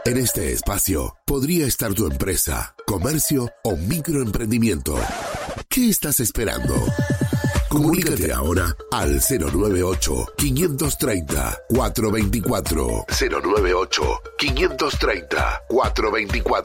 En este espacio podría estar tu empresa, comercio o microemprendimiento. ¿Qué estás esperando? Comunícate ahora al 098-530-424. 098-530-424.